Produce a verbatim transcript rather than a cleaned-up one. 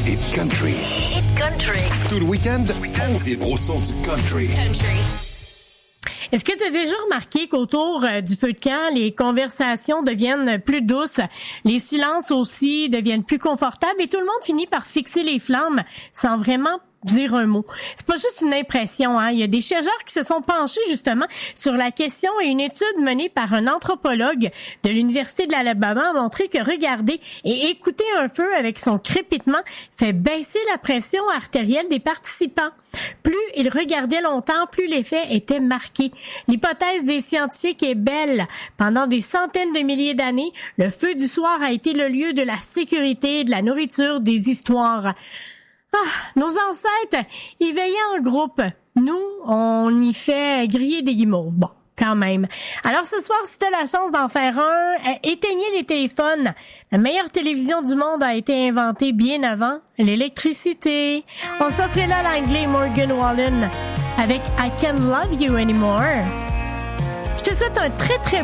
Hit Country. Hit Country. Tout le week-end, on vibre au son du country. Country. Est-ce que tu as déjà remarqué qu'autour euh, du feu de camp, les conversations deviennent plus douces, les silences aussi deviennent plus confortables et tout le monde finit par fixer les flammes sans vraiment dire un mot. C'est pas juste une impression, hein. Il y a des chercheurs qui se sont penchés justement sur la question et une étude menée par un anthropologue de l'Université de l'Alabama a montré que regarder et écouter un feu avec son crépitement fait baisser la pression artérielle des participants. Plus ils regardaient longtemps, plus l'effet était marqué. L'hypothèse des scientifiques est belle. Pendant des centaines de milliers d'années, le feu du soir a été le lieu de la sécurité, de la nourriture, des histoires. Ah, nos ancêtres, ils veillaient en groupe. Nous, on y fait griller des guimauves. Bon, quand même. Alors ce soir, si tu as la chance d'en faire un, éteignez les téléphones. La meilleure télévision du monde a été inventée bien avant l'électricité. On s'offrait là l'anglais Morgan Wallen avec I Can't Love You Anymore. Je te souhaite un très très